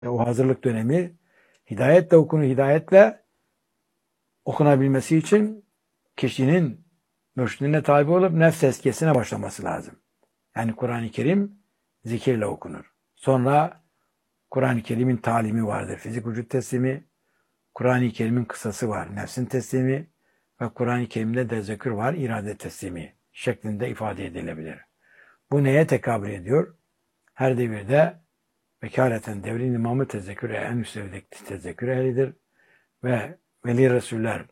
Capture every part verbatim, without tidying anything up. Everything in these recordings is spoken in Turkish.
O hazırlık dönemi hidayetle okunu hidayetle okunabilmesi için kişinin mürşidine tabi olup nefs tezkiyesine başlaması lazım. Yani Kur'an-ı Kerim zikirle okunur. Sonra Kur'an-ı Kerim'in talimi vardır. Fizik vücut teslimi, Kur'an-ı Kerim'in kısası var. Nefsin teslimi ve Kur'an-ı Kerim'de tezekkür var. İrade teslimi şeklinde ifade edilebilir. Bu neye tekabül ediyor? Her devirde vekaleten devrin imamı tezekküre en üst seviyedeki tezekkür ehlidir. Ve veli Resuller,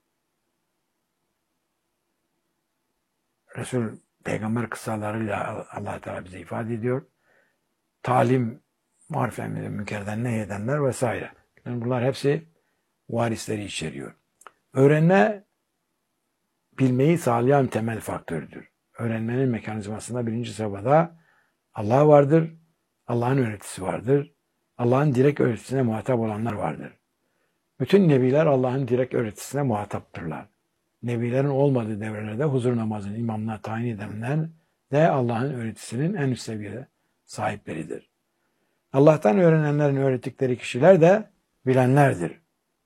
Resul peygamber kıssalarıyla Allah Teala bize ifade ediyor. Talim, marif emri münkerden nehyedenler vesaire. Yani bunlar hepsi varisleri içeriyor. Öğrenme, bilmeyi sağlayan temel faktördür. Öğrenmenin mekanizmasında birinci safhada Allah vardır, Allah'ın öğretisi vardır, Allah'ın direkt öğretisine muhatap olanlar vardır. Bütün nebiler Allah'ın direkt öğretisine muhataptırlar. Nebilerin olmadığı devrelerde huzur namazını imamına tayin edenler de Allah'ın öğretisinin en üst seviyede sahipleridir. Allah'tan öğrenenlerin öğrettikleri kişiler de bilenlerdir.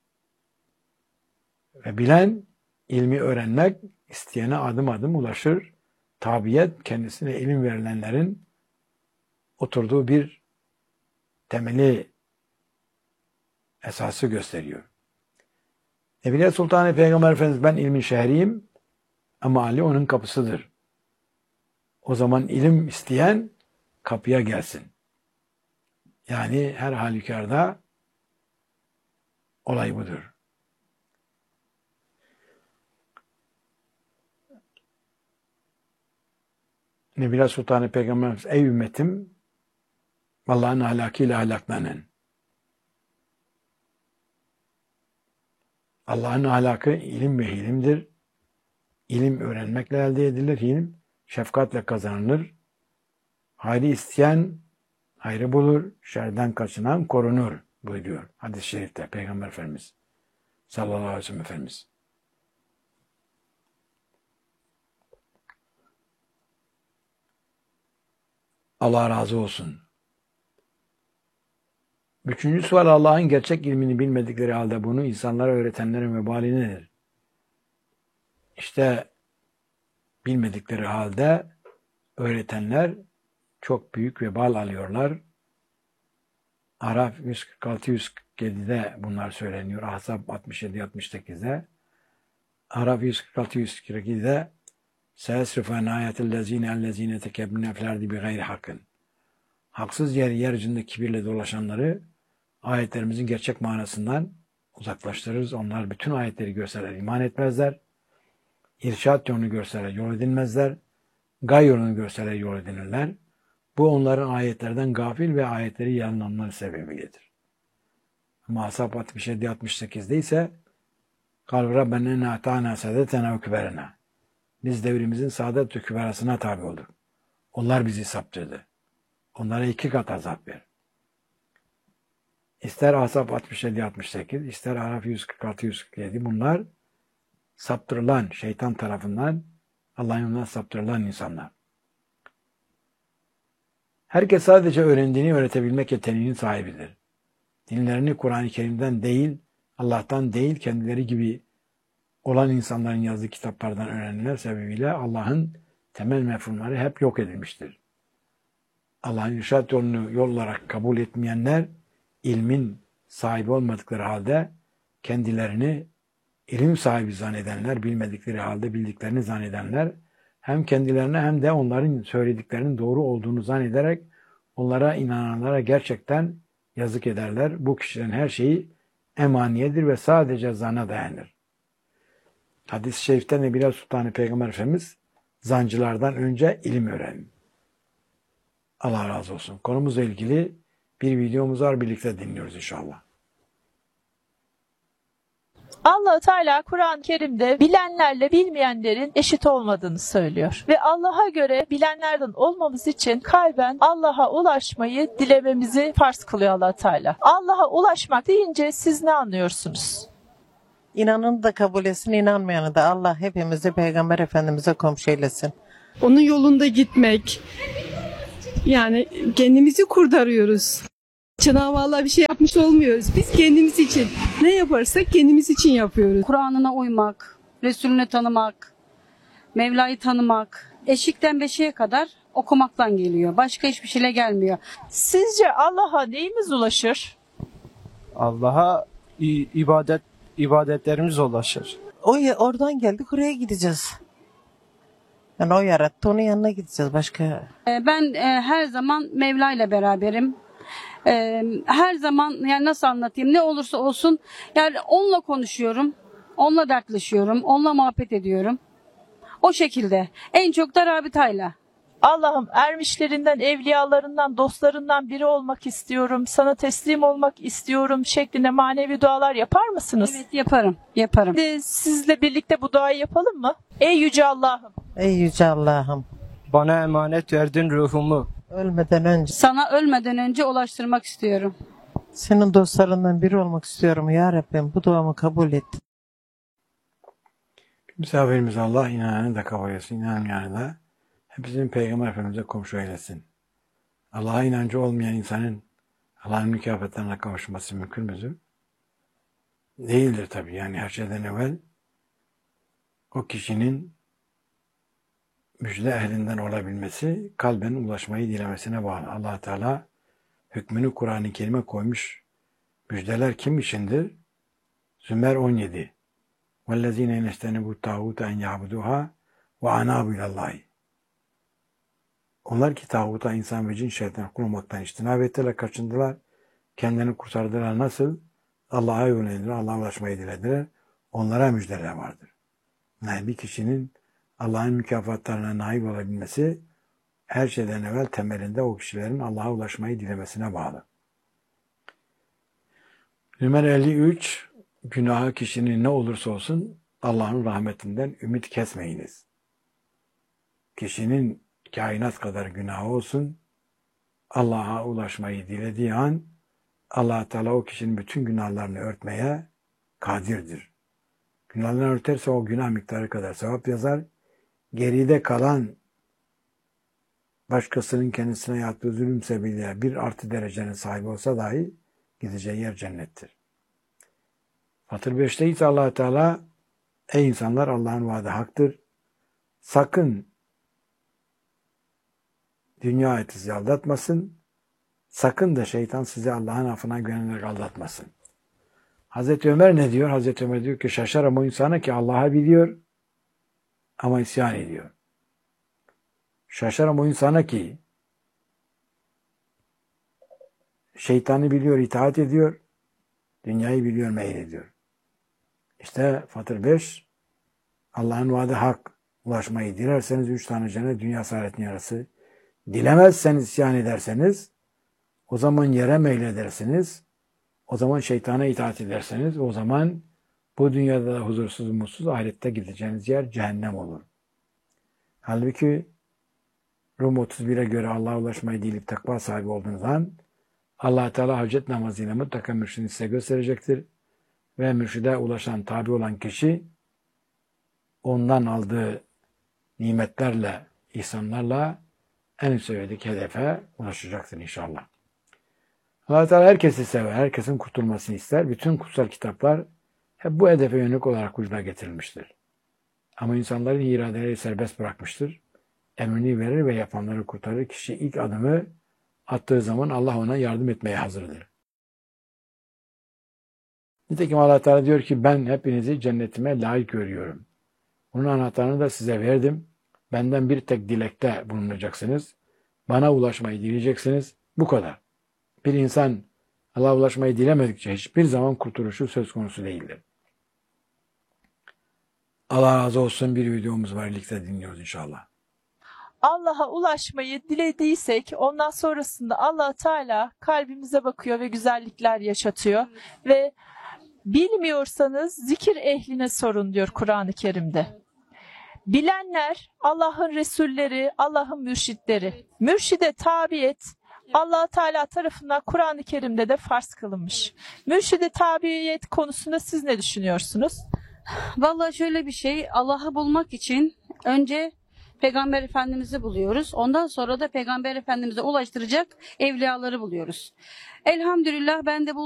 Ve bilen, ilmi öğrenmek isteyene adım adım ulaşır. Tabiyet, kendisine ilim verilenlerin oturduğu bir temeli, esası gösteriyor. Nebiler Sultanı Peygamber Efendimiz ben ilmin şehriyim ama Ali onun kapısıdır. O zaman ilim isteyen kapıya gelsin. Yani her halükarda olay budur. Nebiler Sultanı Peygamber Efendimiz ey ümmetim Allah'ın ahlakıyla ahlaklanın. Allah'ın ahlakı ilim ve hilimdir. İlim öğrenmekle elde edilir. Hilim şefkatle kazanılır. Hayrı isteyen hayrı bulur. Şerden kaçınan korunur buyuruyor hadis-i şerifte Peygamber Efendimiz sallallahu aleyhi ve sellem Efendimiz. Allah razı olsun. Üçüncü sual Allah'ın gerçek ilmini bilmedikleri halde bunu insanlara öğretenlerin vebali nedir? İşte bilmedikleri halde öğretenler çok büyük vebal alıyorlar. Araf yüz kırk altı yüz kırk yedi'de bunlar söyleniyor. Ahzab altmış yedi altmış sekiz'de. Araf yüz kırk altı yüz kırk yedi'de Seesrifen ayetellezine ellezine tekebbüne flerdi bi gayri hakkın. Haksız yer yeryüzünde kibirle dolaşanları ayetlerimizin gerçek manasından uzaklaştırırız. Onlar bütün ayetleri görseler iman etmezler. İrşad yolunu görseler yol edinmezler. Gay yolunu görseler yol edinirler. Bu onların ayetlerden gafil ve ayetleri yalanlamaları sebebidir. Ama Ashab altmış yedi altmış sekiz'de ise قَالُ رَبَّنَا نَعْتَعْنَا سَدَتَنَا وَكُبَرَنَا Biz devrimizin saadet ve küberasına tabi olduk. Onlar bizi saptırdı. Onlara iki kat azap ver. İster Ashab altmış yedi altmış sekiz, ister Araf yüz kırk altı yüz kırk yedi bunlar saptırılan, şeytan tarafından Allah'ın yolundan saptırılan insanlar. Herkes sadece öğrendiğini öğretebilmek yeteneğinin sahibidir. Dinlerini Kur'an-ı Kerim'den değil, Allah'tan değil, kendileri gibi olan insanların yazdığı kitaplardan öğrenenler sebebiyle Allah'ın temel mefhumları hep yok edilmiştir. Allah'ın irşad yolunu yol olarak kabul etmeyenler, ilmin sahibi olmadıkları halde kendilerini ilim sahibi zannedenler, bilmedikleri halde bildiklerini zannedenler, hem kendilerine hem de onların söylediklerinin doğru olduğunu zannederek onlara inananlara gerçekten yazık ederler. Bu kişilerin her şeyi emaniyedir ve sadece zanna dayanır. Hadis-i şerifte Nebiler Sultanı Peygamber Efendimiz zancılardan önce ilim öğrenin. Allah razı olsun. Konumuzla ilgili bir videomuz var. Birlikte dinliyoruz inşallah. Allah Teala Kur'an-ı Kerim'de bilenlerle bilmeyenlerin eşit olmadığını söylüyor. Ve Allah'a göre bilenlerden olmamız için kalben Allah'a ulaşmayı dilememizi farz kılıyor Allah Teala. Allah'a ulaşmak deyince siz ne anlıyorsunuz? İnananı da kabul etsin, inanmayanı da Allah hepimizi Peygamber Efendimiz'e komşu eylesin. Onun yolunda gitmek, yani kendimizi kurtarıyoruz. Cenab-ı Allah bir şey yapmış olmuyoruz. Biz kendimiz için ne yaparsak kendimiz için yapıyoruz. Kur'an'ına uymak, Resulüne tanımak, Mevla'yı tanımak, eşikten beşiğe kadar okumaktan geliyor. Başka hiçbir şeyle gelmiyor. Sizce Allah'a neyimiz ulaşır? Allah'a i- ibadet ibadetlerimiz ulaşır. O ya- oradan geldik oraya gideceğiz. Yani o yarattı, onun yanına gideceğiz. Başka Ee, Ben e, her zaman Mevla ile beraberim. Ee, Her zaman yani nasıl anlatayım, ne olursa olsun yani onunla konuşuyorum, onunla dertleşiyorum, onunla muhabbet ediyorum. O şekilde. En çok da Rabita'yla. Allah'ım ermişlerinden, evliyalarından, dostlarından biri olmak istiyorum, sana teslim olmak istiyorum şeklinde manevi dualar yapar mısınız? Evet, yaparım, yaparım. Şimdi sizle birlikte bu duayı yapalım mı? Ey Yüce Allah'ım, ey yüce Allah'ım, Bana emanet verdin ruhumu. ölmeden önce Sana ölmeden önce ulaştırmak istiyorum. senin dostlarından biri olmak istiyorum ya Rabbim. Bu duamı kabul et. Misafirimiz Allah inananı da kabul etsin, inanmayanı da hepsinin Peygamber Efendimiz'e komşu eylesin. Allah'a inancı olmayan insanın Allah'ın mükafatlarına kavuşması mümkün müdür? Değildir tabii. Yani her şeyden evvel o kişinin müjde ehlinden olabilmesi, kalben ulaşmayı dilemesine bağlı. Allah Teala hükmünü Kur'an-ı Kerim'e koymuş. Müjdeler kim içindir? Zümer on yedi. وَالَّذ۪ينَ اِنَسْتَنِبُوا التَّاغُوتَ اَنْ يَعْبُدُوهَا وَعَنَابُ اِلَى اللّٰهِ Onlar ki tağuta, insan ve cin şeytan kurmaktan içtinab ettiler, kaçındılar. Kendilerini kurtardılar. Nasıl? Allah'a yöneldiler, Allah'a ulaşmayı dilediler. Onlara müjdeler vardır. Yani bir kişinin Allah'ın mükafatlarına nail olabilmesi her şeyden evvel temelinde o kişilerin Allah'a ulaşmayı dilemesine bağlı. Zümer elli üç Günahı kişinin ne olursa olsun Allah'ın rahmetinden ümit kesmeyiniz. Kişinin kainat kadar günahı olsun, Allah'a ulaşmayı dilediği an Allah Teala o kişinin bütün günahlarını örtmeye kadirdir. Günahlarını örterse o günah miktarı kadar sevap yazar. Geride kalan başkasının kendisine yaptığı zulüm sebebiyle bir artı derecenin sahibi olsa dahi gideceği yer cennettir. Fatır beşte ise Allah Teala ey insanlar Allah'ın vaadi haktır. Sakın dünya hayatı sizi aldatmasın. Sakın da şeytan sizi Allah'ın affına güvenerek aldatmasın. Hazreti Ömer ne diyor? Hazreti Ömer diyor ki şaşarım o insana ki Allah'ı biliyor ama isyan ediyor. Şaşarım o insana ki şeytanı biliyor, itaat ediyor, dünyayı biliyor, meylediyor. İşte Fatır beş, Allah'ın vaadi hak. Ulaşmayı dilerseniz üç tane cennet, dünya saadetin yarısı. Dilemezseniz, isyan ederseniz, o zaman yere meyledersiniz. O zaman şeytana itaat ederseniz, o zaman bu dünyada da huzursuz, mutsuz, ahirette gideceğiniz yer cehennem olur. Halbuki Rum otuz bire göre Allah'a ulaşmayı dilip takva sahibi olduğunuz an, Allah Teala hacet namazıyla mutlaka mürşidini size gösterecektir. Ve mürşide ulaşan, tabi olan kişi ondan aldığı nimetlerle, ihsanlarla en sevdiği hedefe ulaşacaktır inşallah. Allah Teala herkesi sever, herkesin kurtulmasını ister. Bütün kutsal kitaplar hep bu hedefe yönelik olarak vücuda getirilmiştir. Ama insanların iradeleri serbest bırakmıştır. Emrini verir ve yapanları kurtarır. Kişi ilk adımı attığı zaman Allah ona yardım etmeye hazırdır. Nitekim Allah Teala diyor ki ben hepinizi cennetime layık görüyorum. Bunun anahtarını da size verdim. Benden bir tek dilekte bulunacaksınız. Bana ulaşmayı dileyeceksiniz. Bu kadar. Bir insan Allah'a ulaşmayı dilemedikçe hiçbir zaman kurtuluşu söz konusu değildir. Allah razı olsun, bir videomuz var. Birlikte dinliyoruz inşallah. Allah'a ulaşmayı dilediysek ondan sonrasında Allah Teala kalbimize bakıyor ve güzellikler yaşatıyor ve bilmiyorsanız zikir ehline sorun diyor Kur'an-ı Kerim'de. Bilenler Allah'ın Resulleri, Allah'ın mürşitleri. Mürşide tabiyet Allah Teala tarafından Kur'an-ı Kerim'de de farz kılınmış. Mürşide tabiyet konusunda siz ne düşünüyorsunuz? Vallahi şöyle bir şey, Allah'ı bulmak için önce Peygamber Efendimiz'i buluyoruz. Ondan sonra da Peygamber Efendimiz'e ulaştıracak evliyaları buluyoruz. Elhamdülillah ben de bu